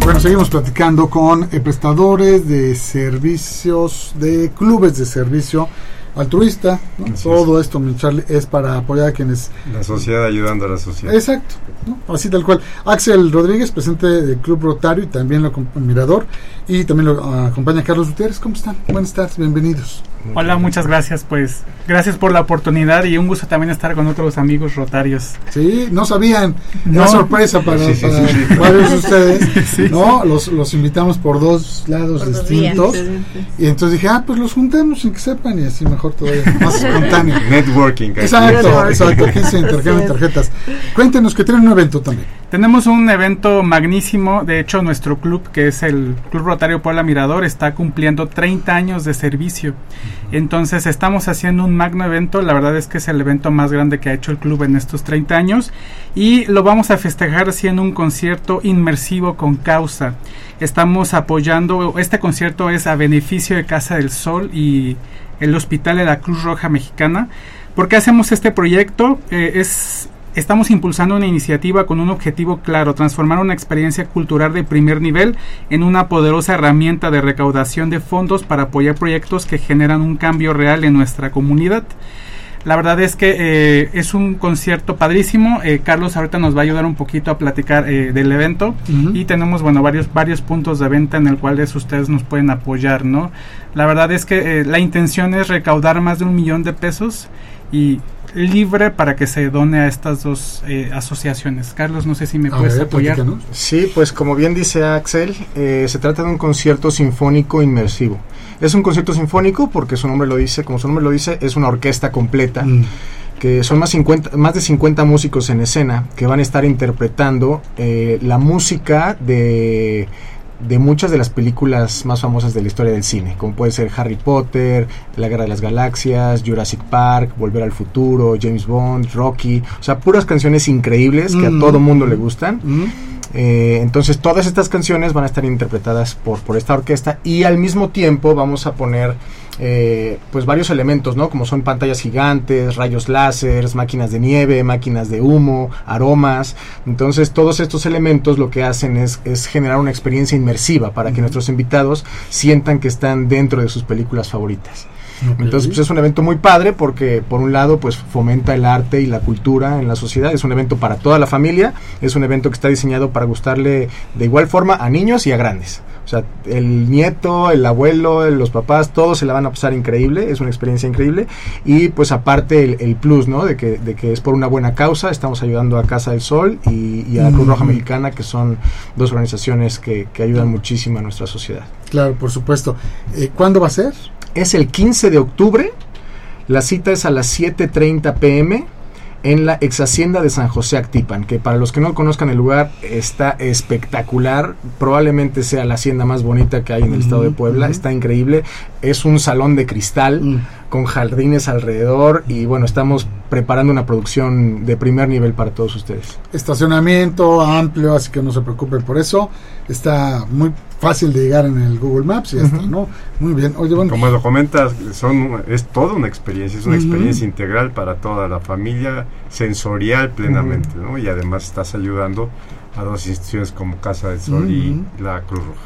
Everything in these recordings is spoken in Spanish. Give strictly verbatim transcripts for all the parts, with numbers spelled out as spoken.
Bueno, seguimos platicando con eh, prestadores de servicios, de clubes de servicio altruista, ¿no? Todo es. Esto, mi Charlie, es para apoyar a quienes... La sociedad ayudando a la sociedad. Exacto, ¿no? Así tal cual. Axel Rodríguez, presidente del Club Rotario y también lo acompaña Mirador, y también lo uh, acompaña Carlos Gutiérrez. ¿Cómo están? Buenas tardes, bienvenidos. Hola, muchas gracias, pues gracias por la oportunidad y un gusto también estar con otros amigos rotarios. Sí, no sabían, no. Una sorpresa para, sí, sí, para sí, sí. varios de ustedes, sí, ¿no? Sí. Los, los invitamos por dos lados por distintos días. Y entonces dije, ah, pues los juntamos sin que sepan y así mejor todavía, más espontáneo. Networking. Exacto, exacto, aquí se intercambian tarjetas. Cuéntenos que tienen un evento también. Tenemos un evento magnísimo, de hecho nuestro club, que es el Club Rotario Puebla Mirador, está cumpliendo treinta años de servicio. Entonces estamos haciendo un magno evento, la verdad es que es el evento más grande que ha hecho el club en estos treinta años y lo vamos a festejar haciendo un concierto inmersivo con causa. Estamos apoyando, este concierto es a beneficio de Casa del Sol y el Hospital de la Cruz Roja Mexicana. ¿Por qué hacemos este proyecto? Eh, es... Estamos impulsando una iniciativa con un objetivo claro, transformar una experiencia cultural de primer nivel en una poderosa herramienta de recaudación de fondos para apoyar proyectos que generan un cambio real en nuestra comunidad. La verdad es que eh, es un concierto padrísimo. eh, Carlos ahorita nos va a ayudar un poquito a platicar eh, del evento, uh-huh. Y tenemos bueno varios varios puntos de venta en el cuales ustedes nos pueden apoyar, ¿no? La verdad es que eh, la intención es recaudar más de un millón de pesos y libre para que se done a estas dos eh, asociaciones. Carlos, no sé si me a puedes ver, apoyar. Platícanos. Sí, pues como bien dice Axel, eh, se trata de un concierto sinfónico inmersivo. Es un concierto sinfónico porque su nombre lo dice, como su nombre lo dice, es una orquesta completa, mm. que son más, cincuenta, más de cincuenta músicos en escena que van a estar interpretando eh, la música de... de muchas de las películas más famosas de la historia del cine, como puede ser Harry Potter, La Guerra de las Galaxias, Jurassic Park, Volver al Futuro, James Bond, Rocky, o sea, puras canciones increíbles que mm. a todo mundo le gustan. Mm. Eh, entonces todas estas canciones van a estar interpretadas por, por esta orquesta y al mismo tiempo vamos a poner eh, pues varios elementos, ¿no? Como son pantallas gigantes, rayos láseres, máquinas de nieve, máquinas de humo, aromas. Entonces todos estos elementos lo que hacen es, es generar una experiencia inmersiva para que uh-huh. nuestros invitados sientan que están dentro de sus películas favoritas. Okay. Entonces pues es un evento muy padre porque por un lado pues fomenta el arte y la cultura en la sociedad, es un evento para toda la familia, es un evento que está diseñado para gustarle de igual forma a niños y a grandes, o sea, el nieto, el abuelo, el, los papás, todos se la van a pasar increíble, es una experiencia increíble y pues aparte el, el plus, ¿no? De que, de que es por una buena causa, estamos ayudando a Casa del Sol y, y a la Cruz Roja Mexicana, que son dos organizaciones que, que ayudan muchísimo a nuestra sociedad. Claro, por supuesto. Eh, ¿Cuándo va a ser? Es el quince de octubre, la cita es a las siete treinta pm en la ex hacienda de San José Actipan, que para los que no conozcan el lugar está espectacular, probablemente sea la hacienda más bonita que hay en el uh-huh, estado de Puebla, uh-huh. Está increíble, es un salón de cristal uh-huh. con jardines alrededor y bueno, estamos preparando una producción de primer nivel para todos ustedes. Estacionamiento amplio, así que no se preocupen por eso, está muy fácil de llegar en el Google Maps y ya uh-huh. está, ¿no? Muy bien. Oye, bueno, como lo comentas, son es toda una experiencia, es una uh-huh. experiencia integral para toda la familia, sensorial plenamente, uh-huh. ¿no? Y además estás ayudando a dos instituciones como Casa del Sol uh-huh. y la Cruz Roja.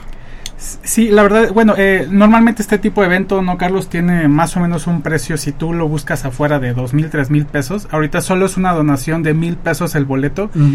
Sí, la verdad, bueno, eh, normalmente este tipo de evento, ¿no, Carlos? Tiene más o menos un precio, si tú lo buscas afuera, de dos mil, tres mil pesos. Ahorita solo es una donación de mil pesos el boleto. Uh-huh.